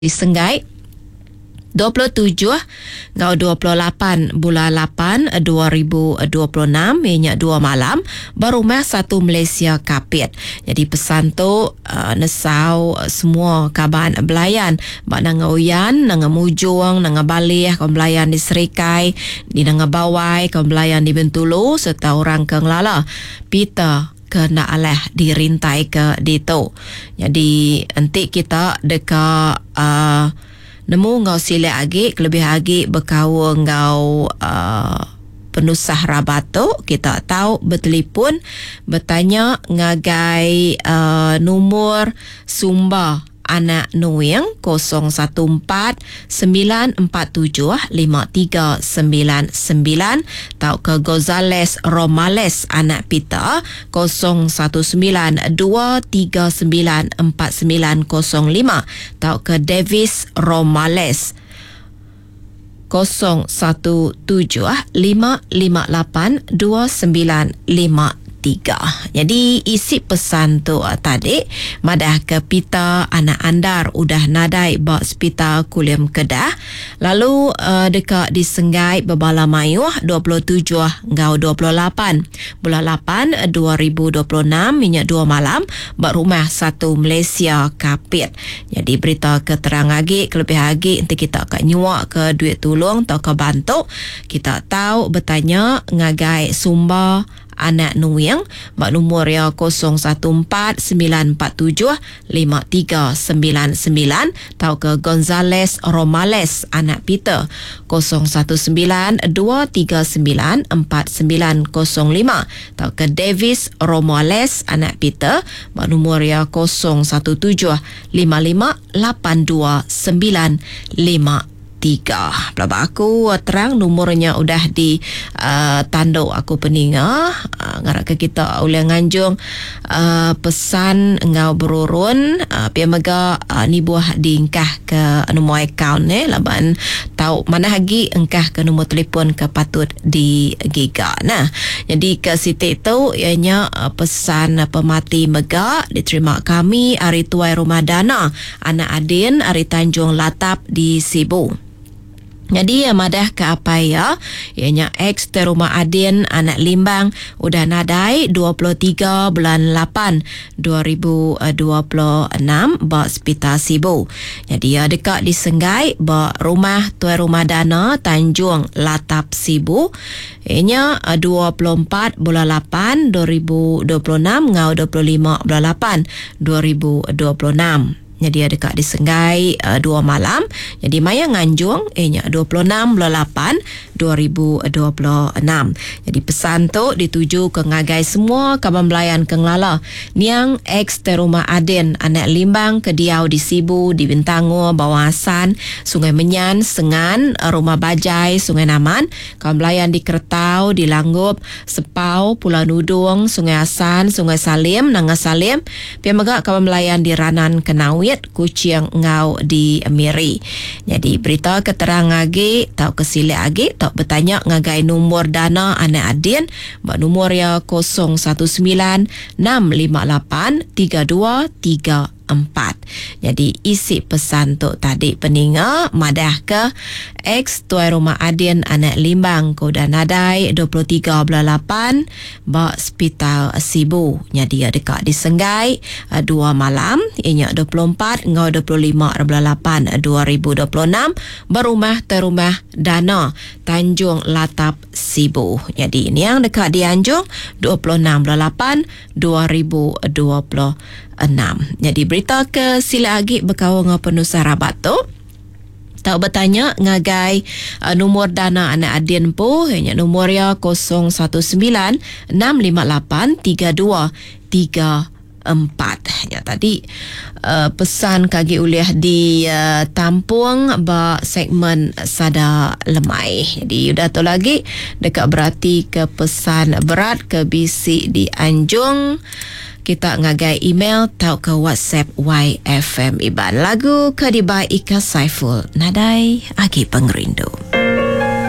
Senggai 27 ngau 28 bulan 8 2026 minyak 2 malam berumah satu Malaysia kapit. Jadi pesan tu nesau semua kaban belayan bak nang uyan nang mujung nang balih kaum belayan di Serikai di nang bawai kaum belayan di Bintulu serta orang Kenglala Peter kena aleh dirintai ke dito. Jadi nanti kita dekat nemu ngau silek agi lebih agi berkawa ngau penusah rabato kita tahu bertelefon bertanya ngagai nomor sumber anak Nuing 014-947-5399 tau ke Gonzales Romales anak Peter 017-239-4905 tau ke Davis Romales 017-558-2953. Jadi isi pesan tu tadi madah ke pita anak andar udah nadai bak hospital Kulim Kedah lalu dekat di Senggai Bebala Mayuh 27 ngau 28 bulan 8 2026 minyak 2 malam bak rumah satu Malaysia kapit. Jadi berita keterang lagi lebih lagi nanti kita akan nyuak ke duit tolong atau ke bantu kita tahu bertanya ngagai sumber anak Nuing bak nomor ya 0149475399 tau ke Gonzales Romales anak Peter 0192394905 tau ke Davis Romales anak Peter bak nomor ya 0175582953. Pelabak aku terang nomornya udah di tanduk aku peninga ngarak ke kita oleh nganjung pesan ngau berurun pia mega ni buah diingkah ke nombor akaun laban tahu mana lagi engkah ke nombor telefon ke patut di giga. Nah jadi ke situ tu ianya pesan pemati mega diterima kami hari tuai rumah dana anak Adin hari Tanjung Latap di Sibu. Jadi madah ke apa ya ianya ex terumah Adin anak Limbang udah nadai 23 bulan 8 2026 bak hospital Sibu. Jadi dekat di Senggai bak rumah tuai rumah dana Tanjung Latap Sibu ianya 24 bulan 8 2026 ngau 25 bulan 8 2026. Jadi dekat di Senggai 2 malam. Jadi maya nganjung nya 26 bulan 8 2026. Jadi pesan tu dituju ke ngagai semua kaban belayan Kenglala niang ex terumah Adin anak Limbang ke Diau di Sibu di Bintango Bawasan Sungai Menyan Sengan Rumah Bajai Sungai Naman kaban belayan di Kertau di Langgup Sepau Pulau Nudung Sungai Asan Sungai Salim Nanga Salim pia megak kaban belayan di Ranan Kenawi Kucing ngau di Miri. Jadi berita keterang lagi tau kesilek lagi tau bertanya ngagai nomor dana anak Adin bak nomor ya 0196583234. Jadi isi pesan tu tadi peninga madah ke ex tuai rumah Adin anak Limbang ko dah nadai 23 bulan 8 bak hospital Sibu. Jadi dekat di Senggai 2 malam ianya 24 ngau 25 bulan 8 2026 berumah terumah dana Tanjung Latap Sibu. Jadi ini yang dekat di Anjung 26 bulan 8 2026. Jadi berita ke sila lagi berkawan dengan penusah rabat tu tak bertanya ngagai nomor dana anak Adin po hanya nomor ya 0196583234. Ya tadi pesan kaki uliah di tampung ba segmen sada lemai. Jadi udah tu lagi dekat berarti ke pesan berat ke bisi di Anjung kita ngagai email tau ke WhatsApp YFM Iban lagu ke dibai Ika Saiful nadai agi pengerindu.